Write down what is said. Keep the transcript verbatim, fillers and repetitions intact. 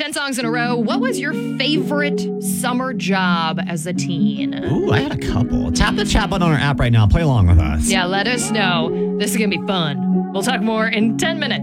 ten songs in a row. What was your favorite summer job as a teen? Ooh, I had a couple. Tap the chat button on our app right now. Play along with us. Yeah, let us know. This is going to be fun. We'll talk more in ten minutes.